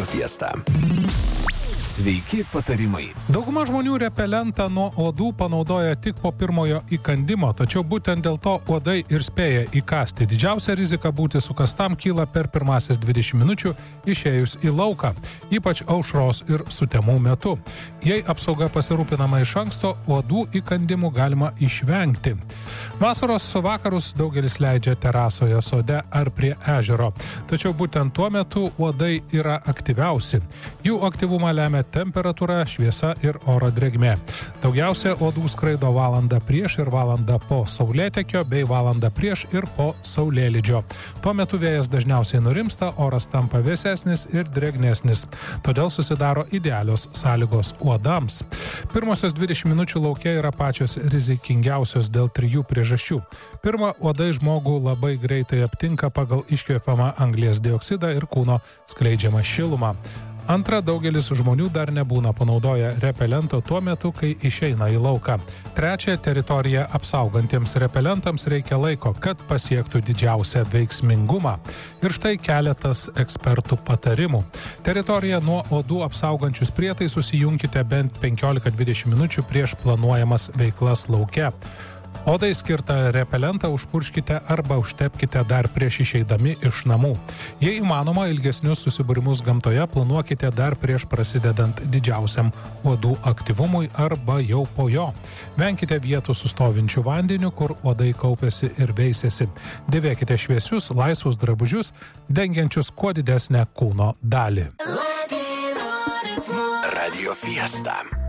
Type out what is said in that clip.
Radio Fiesta. Sveiki patarimai. Dauguma žmonių repelentą nuo uodų panaudoja tik po pirmojo įkandimo, tačiau būtent dėl to uodai ir spėja įkąsti. Didžiausia rizika būti sukastam kyla per pirmasias 20 minučių išėjus į lauką, ypač aušros ir sutemų metu. Jei apsauga pasirūpinama iš anksto, uodų įkandimų galima išvengti. Vasaros vakarus daugelis leidžia terasoje, sode ar prie ežero, tačiau būtent tuo metu uodai yra aktyviausi. Jų aktyvumą lemia temperatūra, šviesa ir oro drėgmė. Daugiausia uodų skraido valandą prieš ir valandą po saulėtekio bei valandą prieš ir po saulėlydžio. Tuo metu vėjas dažniausiai nurimsta, oras tampa vėsesnis ir drėgnesnis. Todėl susidaro idealios sąlygos uodams. Pirmosios 20 minučių lauke yra pačios rizikingiausios dėl 3 priežasčių. Pirma, uodai žmogų labai greitai aptinka pagal iškvepiamą anglies dioksidą ir kūno skleidžiamą šilumą. Antra, daugelis žmonių dar nebūna panaudoję repelento tuo metu, kai išeina į lauką. Trečia, teritoriją apsaugantiems repelentams reikia laiko, kad pasiektų didžiausią veiksmingumą. Ir štai keletas ekspertų patarimų. Teritoriją nuo uodų apsaugančius prietaisus įjunkite bent 15-20 minučių prieš planuojamas veiklas lauke. Odai skirtą repelentą užpurškite arba užtepkite dar prieš išeidami iš namų. Jei įmanoma, ilgesnius susibūrimus gamtoje planuokite dar prieš prasidedant didžiausiam uodų aktyvumui arba jau po jo. Venkite vietų su stovinčiu vandeniu, kur uodai kaupiasi ir veisiasi. Dėvėkite šviesius, laisvus drabužius, dengiančius kuo didesnę kūno dalį. Radio Fiesta.